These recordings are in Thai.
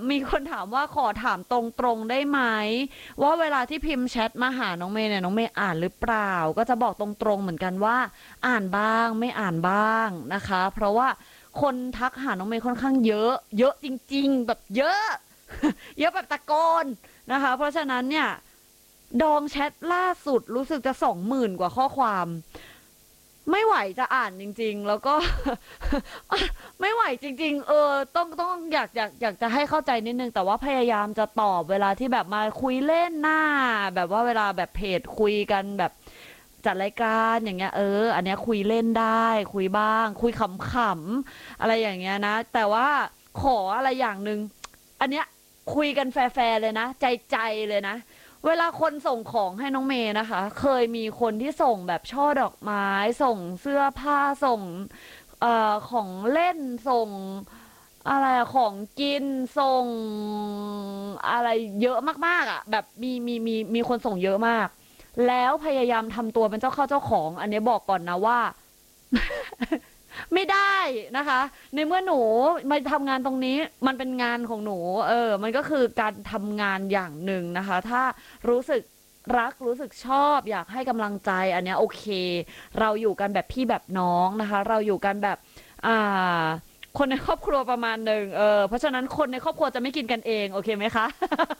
มีคนถามว่าขอถามตรงๆได้ไหมว่าเวลาที่พิมพ์แชทมาหาน้องเมย์เนี่ยน้องเมย์อ่านหรือเปล่าก็จะบอกตรงๆเหมือนกันว่าอ่านบ้างไม่อ่านบ้างนะคะเพราะว่าคนทักหาน้องเมย์ค่อนข้างเยอะเยอะจริงๆแบบเยอะเยอะแบบตะโกนนะคะเพราะฉะนั้นเนี่ยดองแชทล่าสุดรู้สึกจะ20,000กว่าข้อความไม่ไหวจะอ่านจริงๆแล้วก็ไม่ไหวจริงๆต้องอยากจะให้เข้าใจนิดนึงแต่ว่าพยายามจะตอบเวลาที่แบบมาคุยเล่นหน้าแบบว่าเวลาแบบเพจคุยกันแบบจัดรายการอย่างเงี้ยอันเนี้ยคุยเล่นได้คุยบ้างคุยขำๆอะไรอย่างเงี้ยนะแต่ว่าขออะไรอย่างหนึ่งอันเนี้ยคุยกันแฟร์ๆเลยนะใจเลยนะ เวลาคนส่งของให้น้องเมย์นะคะเคยมีคนที่ส่งแบบช่อดอกไม้ส่งเสื้อผ้าส่งของเล่นส่งอะไรของกินส่งอะไรเยอะมากๆอ่ะแบบมีคนส่งเยอะมากแล้วพยายามทำตัวเป็นเจ้าเข้าเจ้าของอันนี้บอกก่อนนะว่าไม่ได้นะคะในเมื่อหนูมาทำงานตรงนี้มันเป็นงานของหนูมันก็คือการทำงานอย่างหนึ่งนะคะถ้ารู้สึกรักรู้สึกชอบอยากให้กำลังใจอันเนี้ยโอเคเราอยู่กันแบบพี่แบบน้องนะคะเราอยู่กันแบบอ่าคนในครอบครัวประมาณหนึ่งเพราะฉะนั้นคนในครอบครัวจะไม่กินกันเองโอเคไหมคะ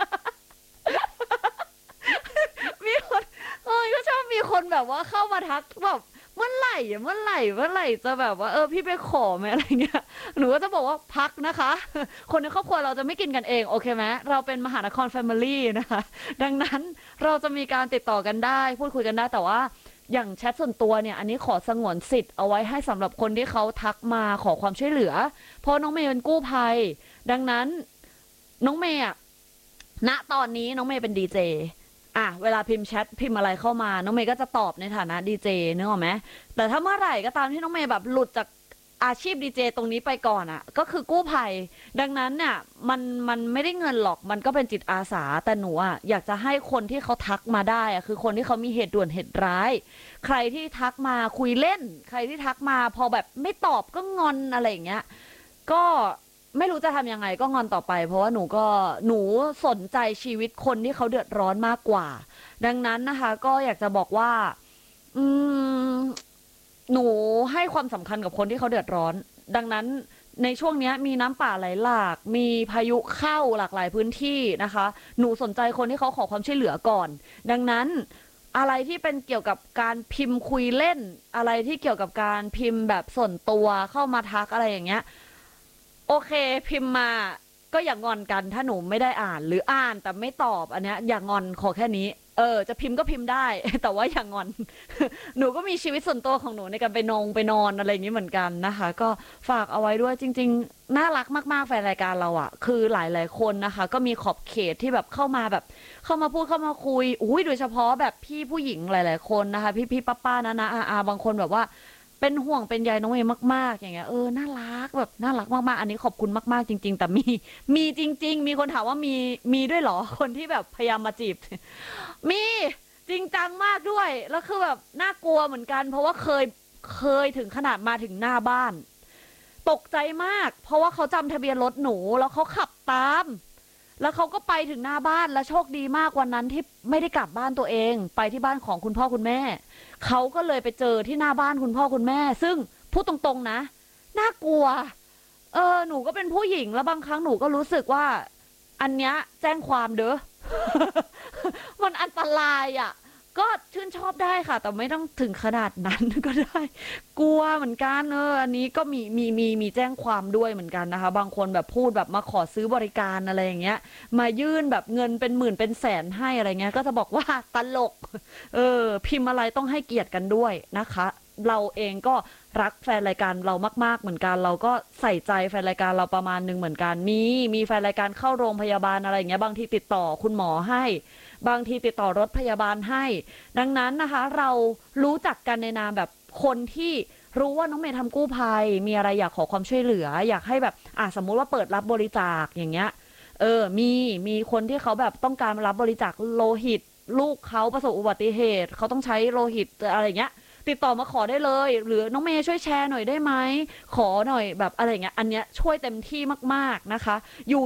มีคนก็ชอบมีคนแบบว่าเข้ามาทักแบบเมื่อไหร่จะแบบว่าพี่ไปขอไหมอะไรเงี้ยหนูก็จะบอกว่าพักนะคะคนในครอบครัวเราจะไม่กินกันเองโอเคไหมเราเป็นมหานครแฟมิลี่นะคะดังนั้นเราจะมีการติดต่อกันได้พูดคุยกันได้แต่ว่าอย่างแชทส่วนตัวเนี่ยอันนี้ขอสงวนสิทธิ์เอาไว้ให้สำหรับคนที่เขาทักมาขอความช่วยเหลือเพราะน้องเมย์เป็นกู้ภัยดังนั้นน้องเมย์อะณตอนนี้น้องเมย์เป็นดีเจ เวลาพิมพ์แชทพิมพ์อะไรเข้ามาน้องเมย์ก็จะตอบในฐานะดีเจนึกออกไหมแต่ถ้าเมื่อไหร่ก็ตามที่น้องเมย์แบบหลุดจากอาชีพดีเจตรงนี้ไปก่อนก็คือกู้ภัยดังนั้นเนี่ยมันไม่ได้เงินหรอกมันก็เป็นจิตอาสาแต่หนูอยากจะให้คนที่เขาทักมาได้คือคนที่เขามีเหตุด่วนเหตุร้ายใครที่ทักมาคุยเล่นใครที่ทักมาพอแบบไม่ตอบก็งอนอะไรอย่างเงี้ยก็ไม่รู้จะทำยังไงก็งอนต่อไปเพราะว่าหนูสนใจชีวิตคนที่เขาเดือดร้อนมากกว่าดังนั้นนะคะก็อยากจะบอกว่าอืมหนูให้ความสำคัญกับคนที่เขาเดือดร้อนดังนั้นในช่วงนี้มีน้ำป่าไหลหลากมีพายุเข้าหลากหลายพื้นที่นะคะหนูสนใจคนที่เขาขอความช่วยเหลือก่อนดังนั้นอะไรที่เป็นเกี่ยวกับการพิมพ์คุยเล่นอะไรที่เกี่ยวกับการพิมพ์แบบส่วนตัวเข้ามาทักอะไรอย่างเงี้ย โอเคพิมพ์มาก็อย่างอนกันถ้าหนูไม่ได้อ่านหรืออ่านแต่ไม่ตอบอันเนี้ยอย่างอนขอแค่นี้จะพิมพ์ก็พิมพ์ได้แต่ว่าอย่างอนหนูก็มีชีวิตส่วนตัวของหนูในการไปนอนอะไรอย่างนี้เหมือนกันนะคะก็ฝากเอาไว้ด้วยจริงๆน่ารักมากๆแฟนรายการเราคือหลายๆคนนะคะก็มีขอบเขตที่แบบเข้ามาแบบเข้ามาพูดเข้ามาคุยอุ้ยโดยเฉพาะแบบพี่ผู้หญิงหลายๆคนนะคะพี่ป้านะอาบางคนแบบว่า เป็นห่วงเป็นใยน้องเมย์มากๆอย่างเงี้ยน่ารักแบบน่ารักมากๆอันนี้ขอบคุณมากๆจริงๆแต่มีจริงๆมีคนถามว่ามีด้วยเหรอคนที่แบบพยายามมาจีบมีจริงจังมากด้วยแล้วคือแบบน่ากลัวเหมือนกันเพราะว่าเคยถึงขนาดมาถึงหน้าบ้านตกใจมากเพราะว่าเขาจำทะเบียนรถหนูแล้วเขาขับตามแล้วเขาก็ไปถึงหน้าบ้านแล้วโชคดีมากวันนั้นที่ไม่ได้กลับบ้านตัวเองไปที่บ้านของคุณพ่อคุณแม่ เขาก็เลยไปเจอที่หน้าบ้านคุณพ่อคุณแม่ซึ่งพูดตรงๆนะน่ากลัวหนูก็เป็นผู้หญิงแล้วบางครั้งหนูก็รู้สึกว่าอันเนี้ยแจ้งความเด้อมันอันตรายก็ชื่นชอบได้ค่ะแต่ไม่ต้องถึงขนาดนั้นก็ได้กลัวเหมือนกันอันนี้ก็มีแจ้งความด้วยเหมือนกันนะคะบางคนแบบพูดแบบมาขอซื้อบริการอะไรอย่างเงี้ยมายื่นแบบเงินเป็นหมื่นเป็นแสนให้อะไรเงี้ยก็จะบอกว่าตลกพิมพ์อะไรต้องให้เกียรติกันด้วยนะคะเราเองก็รักแฟนรายการเรามากๆเหมือนกันเราก็ใส่ใจแฟนรายการเราประมาณหนึ่งเหมือนกันมีแฟนรายการเข้าโรงพยาบาลอะไรอย่างเงี้ยบางทีติดต่อคุณหมอให้บางทีติดต่อรถพยาบาลให้ดังนั้นนะคะเรารู้จักกันในนามแบบคนที่รู้ว่าน้องเมย์ทำกู้ภัยมีอะไรอยากขอความช่วยเหลืออยากให้แบบสมมุติว่าเปิดรับบริจาคอย่างเงี้ยมีคนที่เขาแบบต้องการรับบริจาคโลหิตลูกเขาประสบอุบัติเหตุเขาต้องใช้โลหิตอะไรเงี้ยติดต่อมาขอได้เลยหรือน้องเมย์ช่วยแชร์หน่อยได้ไหมขอหน่อยแบบอะไรเงี้ยอันเนี้ยช่วยเต็มที่มากๆนะคะอยู่